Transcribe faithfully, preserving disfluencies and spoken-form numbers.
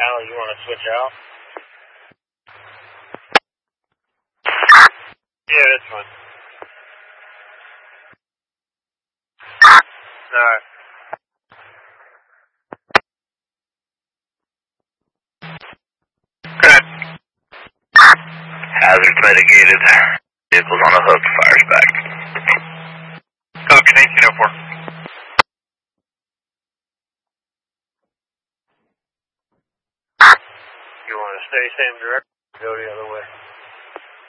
Allie, you want to switch out? Yeah, that's fine. Alright. Okay. Hazards mitigated. Vehicles on the hook, fires back. Copy, nineteen oh four. You want to stay same direction or go the other way?